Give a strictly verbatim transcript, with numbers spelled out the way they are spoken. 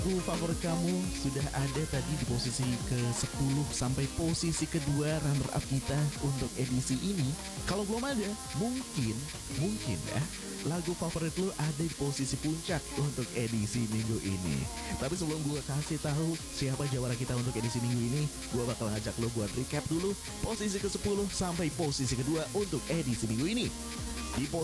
lagu favorit kamu sudah ada tadi di posisi ke sepuluh sampai posisi kedua runner up kita untuk edisi ini. Kalau belum ada, mungkin, mungkin ya, lagu favorit lu ada di posisi puncak untuk edisi minggu ini. Tapi sebelum gue kasih tahu siapa jawara kita untuk edisi minggu ini, gue bakal ngajak lo buat recap dulu posisi ke sepuluh sampai posisi kedua untuk edisi minggu ini. Di